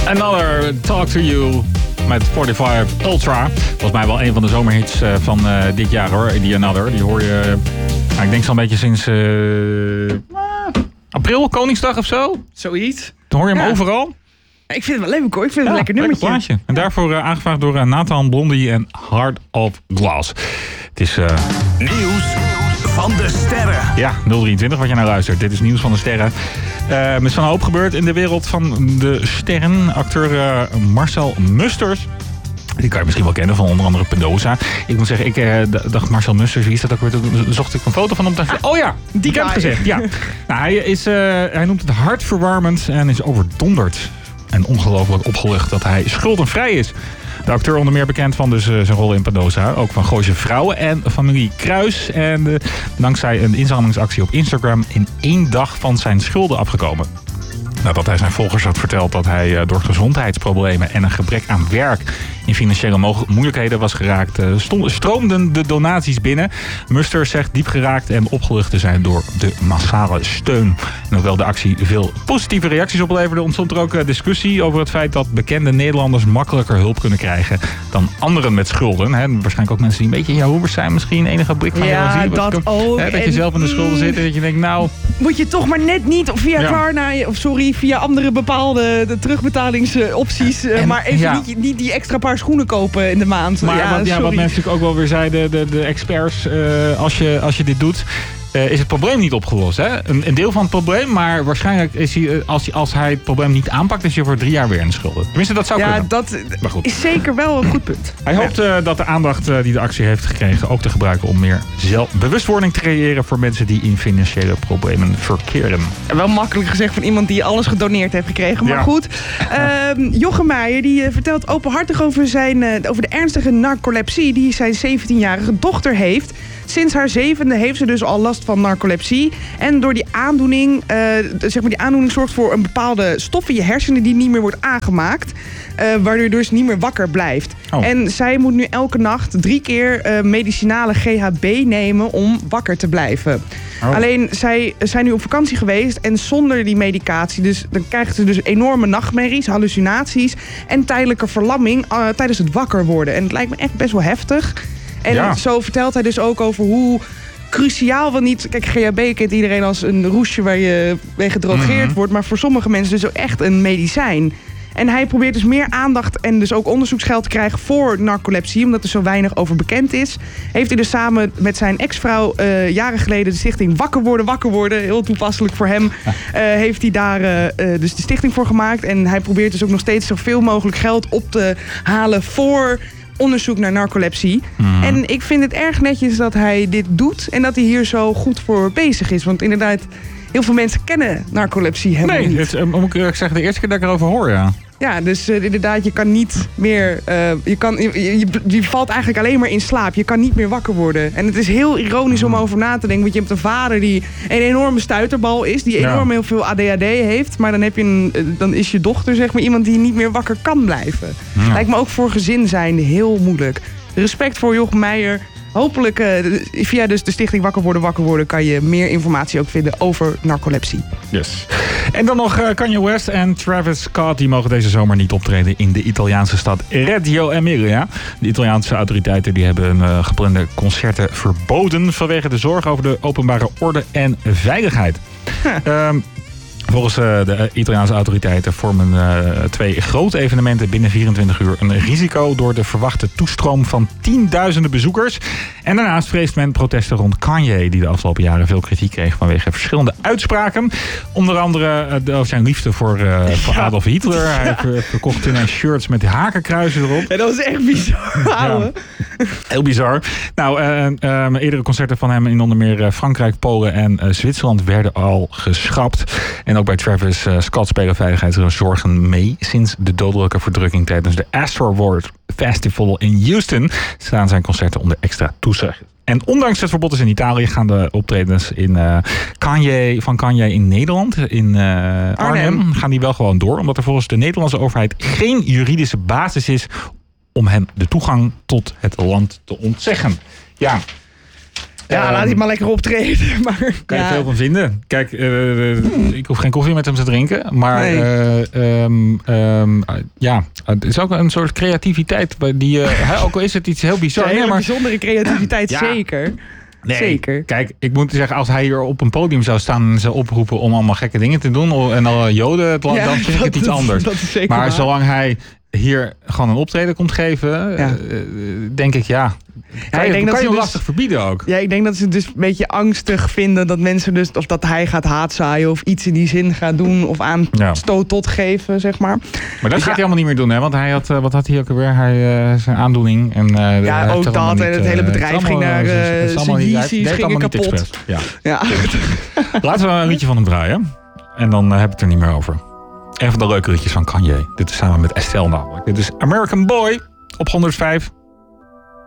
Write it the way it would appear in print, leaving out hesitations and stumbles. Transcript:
Another Talk to You met 45 Ultra. Volgens mij wel een van de zomerhits van dit jaar hoor. Die Another. Die hoor je, ik denk zo'n beetje sinds april, Koningsdag of zo. Zoiets. Dan hoor je hem overal. Ik vind het wel leuk hoor. Ik vind het een lekker nummertje. Plaatje. En daarvoor aangevraagd door Nathan Blondie en Heart of Glass. Het is Nieuws van de sterren. Ja, 023 wat je naar luistert. Dit is Nieuws van de Sterren. Er is van een hoop gebeurd in de wereld van de sterren. Acteur Marcel Musters. Die kan je misschien wel kennen van onder andere Pendoza. Ik moet zeggen, ik dacht Marcel Musters, wie is dat ook weer? Toen zocht ik een foto van hem. Dacht ik, oh ja, die heb ik gezegd. Ja. Nou, hij noemt het hartverwarmend en is overdonderd. En ongelooflijk opgelucht dat hij schuldenvrij is. De acteur onder meer bekend van dus zijn rol in Pendoza. Ook van Gooise Vrouwen en familie Kruis. En dankzij een inzamelingsactie op Instagram in 1 dag van zijn schulden afgekomen. Nadat hij zijn volgers had verteld dat hij door gezondheidsproblemen en een gebrek aan werk in financiële moeilijkheden was geraakt, stroomden de donaties binnen. Musters zegt diep geraakt en opgelucht te zijn door de massale steun. En hoewel de actie veel positieve reacties opleverde, ontstond er ook discussie over het feit dat bekende Nederlanders makkelijker hulp kunnen krijgen dan anderen met schulden. Waarschijnlijk ook mensen die een beetje in jouw hoebers zijn, misschien enige blik van ja, jou dat ook. Dat je zelf in de schulden zit en dat je denkt, nou... Moet je toch maar net niet via Klarna, via andere bepaalde terugbetalingsopties, maar even niet die extra paar schoenen kopen in de maand. Maar wat mensen natuurlijk ook wel weer zeiden, de experts, als je dit doet, is het probleem niet opgelost. Hè? Een deel van het probleem, maar waarschijnlijk is hij, als hij het probleem niet aanpakt, is hij voor 3 jaar weer in de schulden. Tenminste, dat zou kunnen. Ja, dat is zeker wel een goed punt. Hij hoopt dat de aandacht die de actie heeft gekregen ook te gebruiken om meer bewustwording te creëren voor mensen die in financiële problemen verkeren. Wel makkelijk gezegd van iemand die alles gedoneerd heeft gekregen, maar goed. Jochem Meijer die vertelt openhartig over de ernstige narcolepsie die zijn 17-jarige dochter heeft. Sinds haar 7e heeft ze dus al last van narcolepsie. En door die aandoening, die aandoening zorgt voor een bepaalde stof in je hersenen die niet meer wordt aangemaakt. Waardoor je dus niet meer wakker blijft. Oh. En zij moet nu elke nacht 3 keer medicinale GHB nemen om wakker te blijven. Oh. Alleen, zij zijn nu op vakantie geweest en zonder die medicatie. Dus dan krijgt ze dus enorme nachtmerries, hallucinaties en tijdelijke verlamming tijdens het wakker worden. En het lijkt me echt best wel heftig. En zo vertelt hij dus ook over hoe cruciaal wel niet... Kijk, GHB kent iedereen als een roesje waar je mee gedrogeerd wordt. Maar voor sommige mensen dus ook echt een medicijn. En hij probeert dus meer aandacht en dus ook onderzoeksgeld te krijgen voor narcolepsie. Omdat er zo weinig over bekend is. Heeft hij dus samen met zijn ex-vrouw jaren geleden de stichting Wakker Worden. Heel toepasselijk voor hem. Heeft hij daar dus de stichting voor gemaakt. En hij probeert dus ook nog steeds zoveel mogelijk geld op te halen voor onderzoek naar narcolepsie. En ik vind het erg netjes dat hij dit doet en dat hij hier zo goed voor bezig is. Want inderdaad, heel veel mensen kennen narcolepsie helemaal niet. Nee, moet ik zeggen, de eerste keer dat ik erover hoor, ja. Ja, dus inderdaad, je kan niet meer... Je valt eigenlijk alleen maar in slaap. Je kan niet meer wakker worden. En het is heel ironisch om over na te denken. Want je hebt een vader die een enorme stuiterbal is. Die enorm heel veel ADHD heeft. Maar dan is je dochter zeg maar iemand die niet meer wakker kan blijven. Ja. Lijkt me ook voor gezin zijn heel moeilijk. Respect voor Jochem Meijer. Hopelijk via dus de stichting Wakker Worden kan je meer informatie ook vinden over narcolepsie. Yes. En dan nog Kanye West en Travis Scott. Die mogen deze zomer niet optreden in de Italiaanse stad Reggio Emilia. De Italiaanse autoriteiten die hebben hun geplande concerten verboden vanwege de zorg over de openbare orde en veiligheid. Volgens de Italiaanse autoriteiten vormen 2 grote evenementen binnen 24 uur een risico door de verwachte toestroom van tienduizenden bezoekers. En daarnaast vreest men protesten rond Kanye, die de afgelopen jaren veel kritiek kreeg vanwege verschillende uitspraken. Onder andere over zijn liefde voor Adolf Hitler. Hij verkocht in een shirts met hakenkruisen erop. Ja, dat was echt bizar, ouwe. Ja, heel bizar. Nou, eerdere concerten van hem in onder meer Frankrijk, Polen en Zwitserland werden al geschrapt. En ook bij Travis Scott spelen veiligheidszorgen mee. Sinds de dodelijke verdrukking tijdens de Astroworld Festival in Houston staan zijn concerten onder extra toezicht. En ondanks het verbod in Italië gaan de optredens van Kanye in Nederland, in Arnhem, gaan die wel gewoon door. Omdat er volgens de Nederlandse overheid geen juridische basis is om hem de toegang tot het land te ontzeggen. Ja. Ja, laat hij maar lekker optreden. Maar, Kan je veel van vinden. Kijk, ik hoef geen koffie met hem te drinken. Maar het is ook een soort creativiteit. Die, ook al is het iets heel bizar. Een hele bijzondere creativiteit, zeker. Nee, zeker. Kijk, ik moet zeggen, als hij hier op een podium zou staan en zou oproepen om allemaal gekke dingen te doen en al joden, dan vind ik het iets anders. Dat is zeker maar waar. zolang hij hier gewoon een optreden komt geven, denk ik kan je hem lastig verbieden ook. Ja, ik denk dat ze dus een beetje angstig vinden dat mensen dus, of dat hij gaat haatzaaien of iets in die zin gaat doen of aanstoot tot geven, zeg maar. Maar dat gaat hij helemaal niet meer doen, hè? Want hij had, wat had hij ook alweer? Zijn aandoening. En, ook dat en het hele bedrijf ging naar zijn Yeezys gingen kapot. Ja. Laten we een liedje van hem draaien. En dan heb ik het er niet meer over. Een van de leuke liedjes van Kanye. Dit is samen met Estelle namelijk. Dit is American Boy op 105.